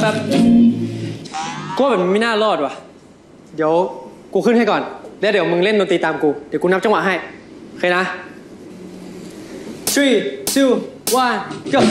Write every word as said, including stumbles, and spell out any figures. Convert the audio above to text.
แป๊บกูว่าแบบมันไม่น่ารอดว่ะเดี๋ยวกูขึ้นให้ก่อนแล้วเดี๋ยวมึงเล่นดนตรีตามกูเดี๋ยวกูนับจังหวะให้โอเคนะ three two one go